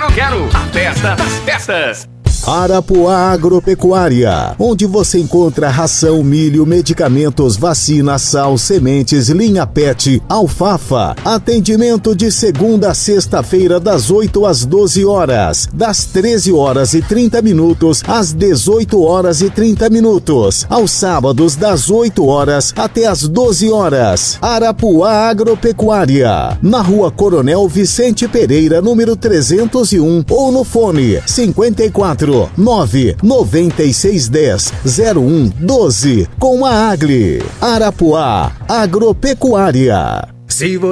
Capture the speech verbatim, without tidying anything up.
quero, quero. A festa das festas. Arapuá Agropecuária, onde você encontra ração, milho, medicamentos, vacina, sal, sementes, linha pet, alfafa. Atendimento de segunda a sexta-feira das oito às doze horas, das treze horas e trinta minutos às dezoito horas e trinta minutos, aos sábados das oito horas até às doze horas. Arapuá Agropecuária, na Rua Coronel Vicente Pereira, número trezentos e um, ou no fone cinquenta e quatro, nove nove seis um zero zero um um doze, com a Agli. Arapuá Agropecuária. Se você